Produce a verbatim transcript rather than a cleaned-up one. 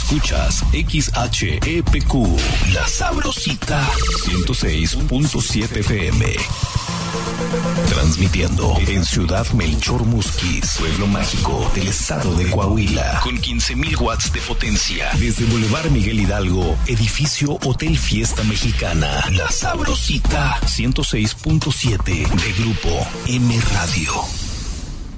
Escuchas X H E P Q, La Sabrosita, ciento seis punto siete F M. Transmitiendo en Ciudad Melchor Musquis, pueblo mágico del estado de Coahuila, con quince mil watts de potencia. Desde Boulevard Miguel Hidalgo, edificio Hotel Fiesta Mexicana. La Sabrosita, ciento seis punto siete de Grupo M Radio.